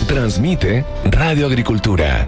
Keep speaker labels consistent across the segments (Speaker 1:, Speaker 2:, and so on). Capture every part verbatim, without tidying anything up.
Speaker 1: Transmite Radio Agricultura.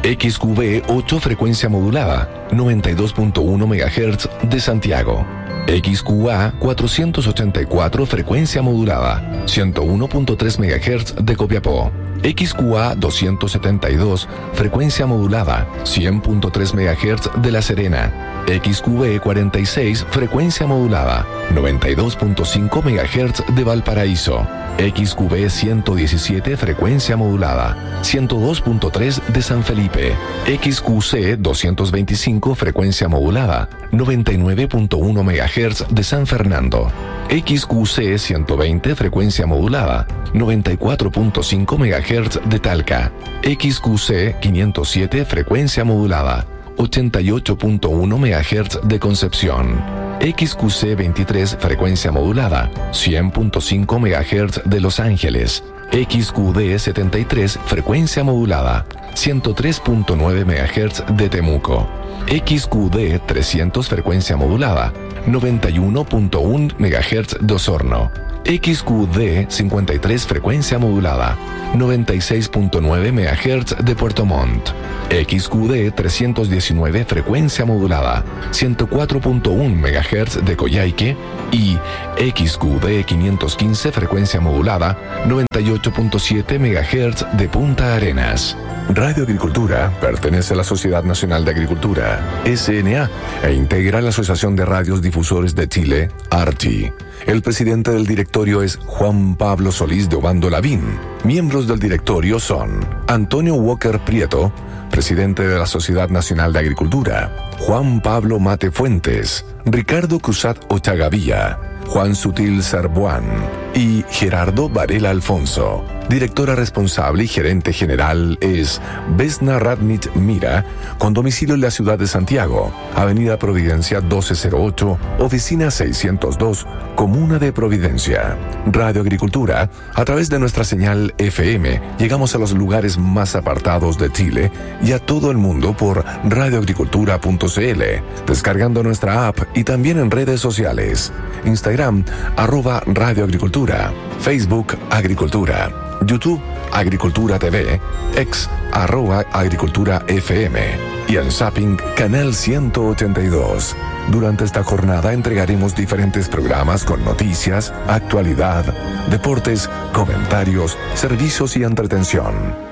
Speaker 1: X Q V ocho frecuencia modulada, noventa y dos punto uno megahertz de Santiago. X Q A cuatrocientos ochenta y cuatro frecuencia modulada, ciento uno punto tres megahertz de Copiapó. X Q A doscientos setenta y dos frecuencia modulada, cien punto tres megahertz de La Serena. X Q B cuarenta y seis frecuencia modulada, noventa y dos punto cinco megahertz de Valparaíso. X Q B ciento diecisiete frecuencia modulada, ciento dos punto tres de San Felipe. X Q C doscientos veinticinco frecuencia modulada, noventa y nueve punto uno megahertz de San Fernando. X Q C ciento veinte frecuencia modulada, noventa y cuatro punto cinco megahertz de Talca. X Q C quinientos siete frecuencia modulada, ochenta y ocho punto uno megahertz de Concepción. X Q C veintitrés frecuencia modulada, cien punto cinco megahertz de Los Ángeles. X Q D setenta y tres frecuencia modulada, ciento tres punto nueve megahertz de Temuco. X Q D trescientos frecuencia modulada, noventa y uno punto uno megahertz de Osorno. X Q D cincuenta y tres frecuencia modulada, noventa y seis punto nueve megahertz de Puerto Montt. X Q D trescientos diecinueve frecuencia modulada, ciento cuatro punto uno megahertz de Coyhaique. Y X Q D quinientos quince frecuencia modulada, noventa y ocho punto siete megahertz de Punta Arenas. Radio Agricultura pertenece a la Sociedad Nacional de Agricultura, S N A, e integra la Asociación de Radios Difusores de Chile, ARCHI. El presidente del directorio es Juan Pablo Solís de Obando Lavín. Miembros del directorio son Antonio Walker Prieto, presidente de la Sociedad Nacional de Agricultura; Juan Pablo Mate Fuentes; Ricardo Cruzat Ochagavía; Juan Sutil Sarbuán y Gerardo Varela Alfonso. Directora responsable y gerente general es Vesna Radnich Mira, con domicilio en la ciudad de Santiago, Avenida Providencia doce cero ocho, Oficina seiscientos dos, Comuna de Providencia. Radio Agricultura, a través de nuestra señal F M, llegamos a los lugares más apartados de Chile y a todo el mundo por radioagricultura punto c l, descargando nuestra app y también en redes sociales. Instagram, arroba Radio Agricultura; Facebook, Agricultura; YouTube, Agricultura T V; X, arroba Agricultura F M; y en Zapping, Canal ciento ochenta y dos. Durante esta jornada entregaremos diferentes programas con noticias, actualidad, deportes, comentarios, servicios y entretención.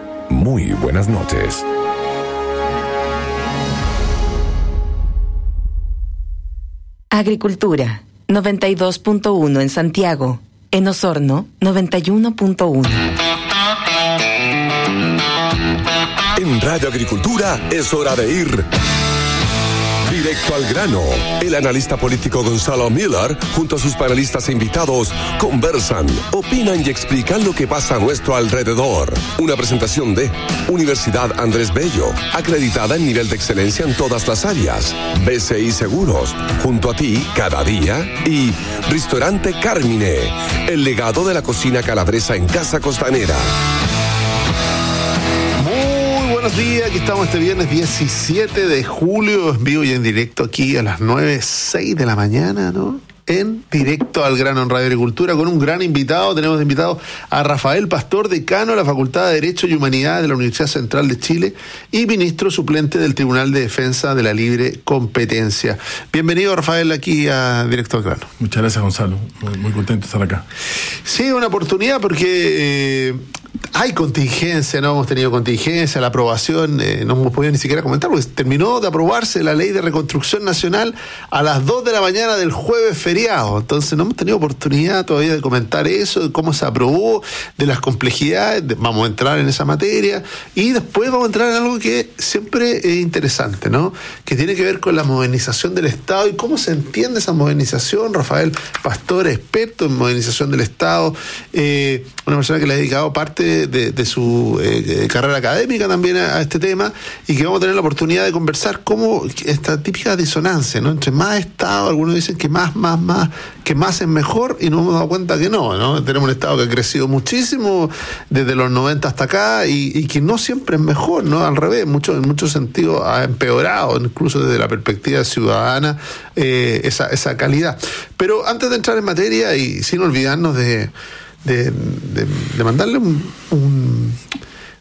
Speaker 1: Muy buenas noches.
Speaker 2: Agricultura, noventa y dos punto uno en Santiago. En Osorno, noventa y uno punto uno.
Speaker 3: En Radio Agricultura es hora de ir directo al grano. El analista político Gonzalo Miller, junto a sus panelistas e invitados, conversan, opinan y explican lo que pasa a nuestro alrededor. Una presentación de Universidad Andrés Bello, acreditada en nivel de excelencia en todas las áreas. B C I Seguros, junto a ti cada día. Y Restaurante Carmine, el legado de la cocina calabresa en Casa Costanera.
Speaker 4: Buenos días, aquí estamos este viernes diecisiete de julio, en vivo y en directo aquí a las nueve seis de la mañana, ¿no? En directo al grano en Radio Agricultura con un gran invitado. Tenemos de invitado a Rafael Pastor, decano de la Facultad de Derecho y Humanidades de la Universidad Central de Chile y ministro suplente del Tribunal de Defensa de la Libre Competencia. Bienvenido, Rafael, aquí a Directo al Grano.
Speaker 5: Muchas gracias, Gonzalo. Muy, muy contento de estar acá.
Speaker 4: Sí, una oportunidad porque... Eh, hay contingencia, no hemos tenido contingencia, la aprobación, eh, no hemos podido ni siquiera comentar, porque terminó de aprobarse la Ley de Reconstrucción Nacional a las dos de la mañana del jueves feriado. Entonces no hemos tenido oportunidad todavía de comentar eso, de cómo se aprobó, de las complejidades. De, vamos a entrar en esa materia y después vamos a entrar en algo que siempre es interesante, ¿no? Que tiene que ver con la modernización del Estado y cómo se entiende esa modernización. Rafael Pastor, experto en modernización del Estado, eh, una persona que le ha dedicado parte De, de, de su eh, carrera académica también a, a este tema, y que vamos a tener la oportunidad de conversar cómo esta típica disonancia, ¿no? Entre más Estado, algunos dicen que más, más, más, que más es mejor, y nos hemos dado cuenta que no, ¿no? Tenemos un Estado que ha crecido muchísimo desde los noventa hasta acá, y, y que no siempre es mejor, ¿no? Al revés, mucho, en muchos sentidos ha empeorado, incluso desde la perspectiva ciudadana, eh, esa, esa calidad. Pero antes de entrar en materia, y sin olvidarnos de De, de, de mandarle un, un,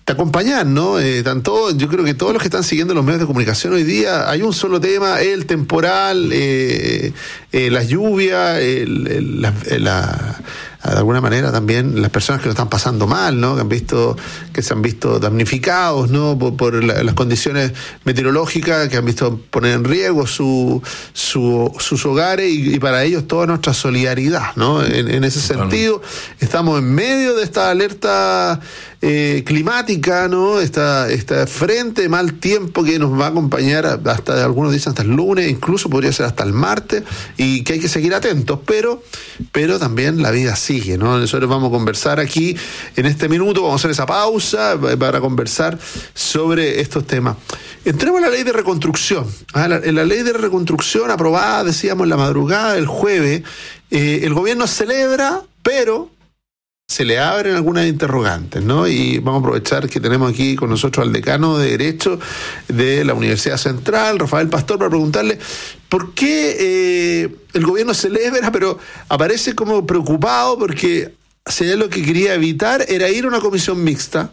Speaker 4: de acompañar, ¿no? Eh, tanto, yo creo que todos los que están siguiendo los medios de comunicación hoy día, hay un solo tema, el temporal, eh, eh, las lluvias, el, el, la, la, de alguna manera también las personas que lo están pasando mal, ¿no? Que han visto, que se han visto damnificados, ¿no? Por, por la, las condiciones meteorológicas, que han visto poner en riesgo su, su, sus hogares y, y para ellos toda nuestra solidaridad, ¿no? En, en ese sentido, estamos en medio de esta alerta eh, climática, ¿no? Esta, esta frente de mal tiempo que nos va a acompañar hasta, algunos dicen hasta el lunes, incluso podría ser hasta el martes, y que hay que seguir atentos, pero, pero también la vida sigue, ¿no? Nosotros vamos a conversar aquí en este minuto, vamos a hacer esa pausa para conversar sobre estos temas. Entremos a la ley de reconstrucción. ¿Ah? La, en la ley de reconstrucción aprobada, decíamos, en la madrugada del jueves, eh, el gobierno celebra, pero se le abren algunas interrogantes, ¿no? Y vamos a aprovechar que tenemos aquí con nosotros al decano de Derecho de la Universidad Central, Rafael Pastor, para preguntarle por qué eh, el gobierno celebra, pero aparece como preocupado porque si él lo que quería evitar era ir a una comisión mixta.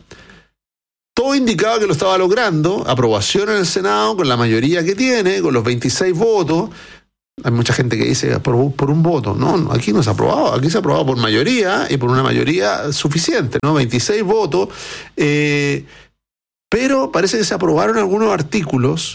Speaker 4: Todo indicaba que lo estaba logrando, aprobación en el Senado con la mayoría que tiene, con los veintiséis votos. Hay mucha gente que dice por, por un voto. No, aquí no se ha aprobado. Aquí se ha aprobado por mayoría y por una mayoría suficiente, ¿no? veintiséis votos. Eh, pero parece que se aprobaron algunos artículos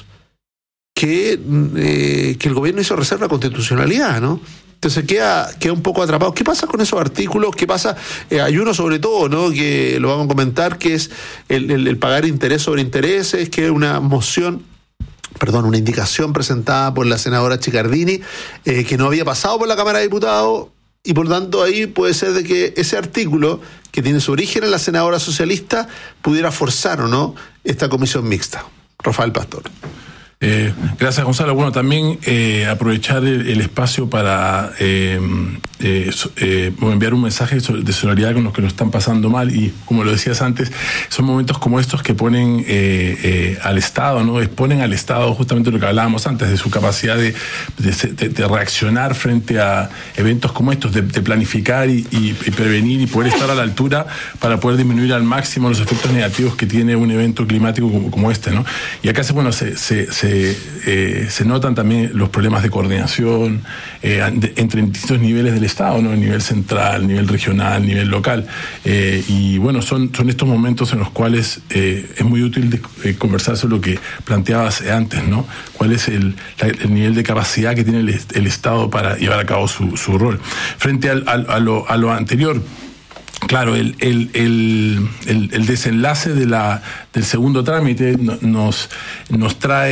Speaker 4: que, eh, que el gobierno hizo reserva de constitucionalidad, ¿no? Entonces queda, queda un poco atrapado. ¿Qué pasa con esos artículos? ¿Qué pasa? Eh, hay uno sobre todo, ¿no? Que lo vamos a comentar, que es el, el, el pagar interés sobre intereses, que es una moción, perdón, una indicación presentada por la senadora Chiccardini, eh, que no había pasado por la Cámara de Diputados, y por tanto ahí puede ser de que ese artículo, que tiene su origen en la senadora socialista, pudiera forzar o no esta comisión mixta. Rafael Pastor.
Speaker 5: Eh, gracias, Gonzalo. Bueno, también eh, aprovechar el, el espacio para eh, eh, eh, enviar un mensaje de solidaridad con los que lo están pasando mal, y como lo decías antes, son momentos como estos que ponen eh, eh, al Estado, ¿no? Exponen al Estado justamente lo que hablábamos antes, de su capacidad de, de, de reaccionar frente a eventos como estos, de, de planificar y, y, y prevenir y poder estar a la altura para poder disminuir al máximo los efectos negativos que tiene un evento climático como, como este, ¿no? Y acá se, bueno, se, se, se Se, eh, se notan también los problemas de coordinación eh, de, entre distintos niveles del Estado, ¿no? El nivel central, nivel regional, nivel local. Eh, y bueno, son, son estos momentos en los cuales eh, es muy útil de, eh, conversar sobre lo que planteabas antes, ¿no? Cuál es el, la, el nivel de capacidad que tiene el, el Estado para llevar a cabo su, su rol. Frente al, al, a, lo, a lo anterior, claro, el, el, el, el, el desenlace de la, del segundo trámite nos, nos trae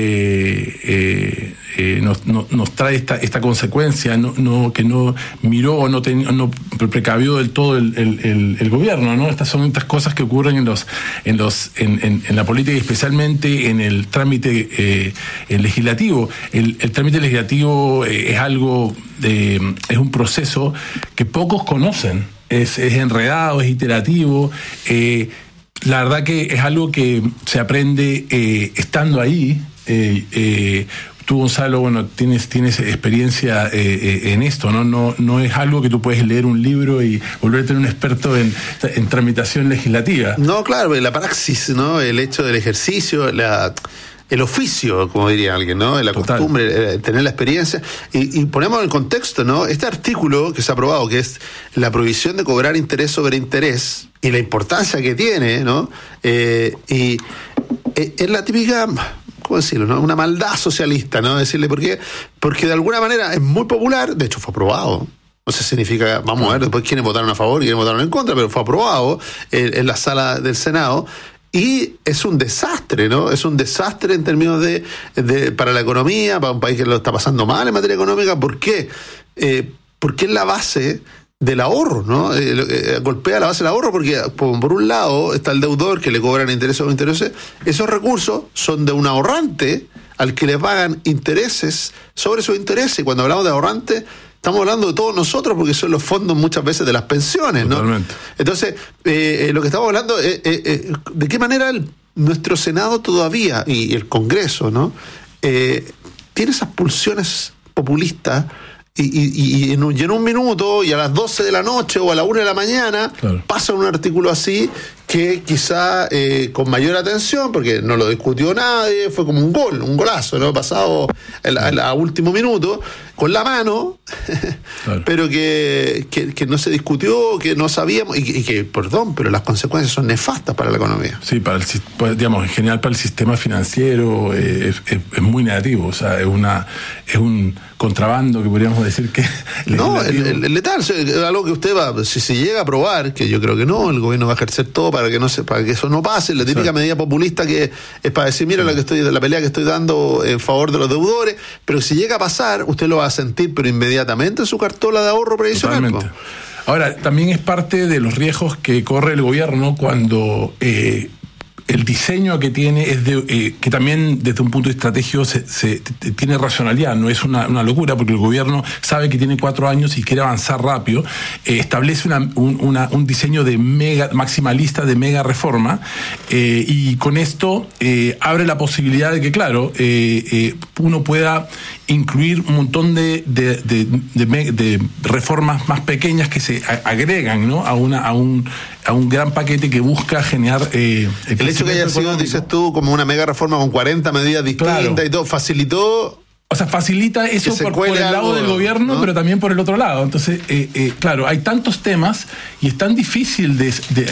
Speaker 5: eh, eh, eh, nos, nos, nos trae esta, esta consecuencia, no, no, que no miró o no, ten, no precavió del todo el, el, el, el gobierno, ¿no? Estas son estas cosas que ocurren en los en los en, en, en la política, y especialmente en el trámite eh, el legislativo. El, el trámite legislativo eh, es algo de, es un proceso que pocos conocen. Es, es enredado, es iterativo. Eh, la verdad que es algo que se aprende eh, estando ahí. Eh, eh, tú, Gonzalo, bueno, tienes, tienes experiencia eh, eh, en esto, ¿no? No, no es algo que tú puedes leer un libro y volverte un experto en, en tramitación legislativa.
Speaker 4: No, claro, la praxis, ¿no? El hecho del ejercicio, la... el oficio, como diría alguien, ¿no? La Total. costumbre, eh, tener la experiencia. Y, y ponemos en contexto, ¿no? Este artículo que se ha aprobado, que es la prohibición de cobrar interés sobre interés, y la importancia que tiene, ¿no? Eh, y eh, es la típica, ¿cómo decirlo?, ¿no? Una maldad socialista, ¿no? Decirle, ¿por qué? Porque de alguna manera es muy popular, de hecho fue aprobado. No sé, significa, vamos a ver, después quiénes votaron a favor y quiénes votaron en contra, pero fue aprobado en, en la sala del Senado. Y es un desastre, ¿no? Es un desastre en términos de, de para la economía, para un país que lo está pasando mal en materia económica. ¿Por qué? Eh, porque es la base del ahorro, ¿no? Eh, eh, golpea la base del ahorro porque, por, por un lado, está el deudor que le cobran intereses o intereses. Esos recursos son de un ahorrante al que le pagan intereses sobre sus intereses. Y cuando hablamos de ahorrante, estamos hablando de todos nosotros, porque son los fondos muchas veces de las pensiones, ¿no?
Speaker 5: Totalmente.
Speaker 4: Entonces, eh, lo que estamos hablando es eh, eh, de qué manera el, nuestro Senado todavía, y el Congreso, ¿no? Eh, tiene esas pulsiones populistas, y, y, y, en un, y en un minuto, y a las doce de la noche o a la una de la mañana, claro, pasa un artículo así que quizá eh, con mayor atención, porque no lo discutió nadie, fue como un gol, un golazo, ¿no? Pasado el, el, a último minuto, con la mano, claro. pero que, que, que no se discutió, que no sabíamos, y, y que, perdón, pero las consecuencias son nefastas para la economía.
Speaker 5: Sí, para el, digamos, en general para el sistema financiero eh, es, es, es muy negativo, o sea, es una es un contrabando que podríamos decir que...
Speaker 4: No, el, el, el letal, es algo que usted va, si se llega a aprobar, que yo creo que no, el gobierno va a ejercer todo para que no se, para que eso no pase, la típica sí. medida populista que es para decir, mira sí. la que estoy, la pelea que estoy dando en favor de los deudores, pero si llega a pasar, usted lo va a sentir, pero inmediatamente en su cartola de ahorro previsional.
Speaker 5: Totalmente. Ahora, también es parte de los riesgos que corre el gobierno cuando eh, el diseño que tiene es de, eh, que también desde un punto de estratégico se, se, se, tiene racionalidad, no es una, una locura, porque el gobierno sabe que tiene cuatro años y quiere avanzar rápido, eh, establece una, un, una, un diseño de mega maximalista, de mega reforma, eh, y con esto eh, abre la posibilidad de que, claro, eh, eh, uno pueda incluir un montón de, de, de, de, de reformas más pequeñas que se agregan, ¿no? a una a un a un gran paquete que busca generar eh,
Speaker 4: el, el hecho que haya sido, dices tú, como una mega reforma con cuarenta medidas distintas, claro. y todo, facilitó.
Speaker 5: O sea, facilita eso por, por el lado algo, del gobierno, ¿no? Pero también por el otro lado. Entonces, eh, eh, claro, hay tantos temas y es tan difícil de, de